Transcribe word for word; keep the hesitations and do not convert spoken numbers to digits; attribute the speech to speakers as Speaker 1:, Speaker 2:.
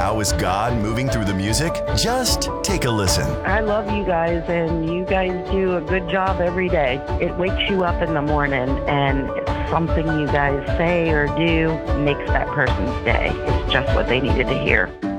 Speaker 1: how is God moving through the music? Just take a listen.
Speaker 2: I love you guys, and you guys do a good job every day. It wakes you up in the morning, and it's something you guys say or do makes that person's day. It's just what they needed to hear.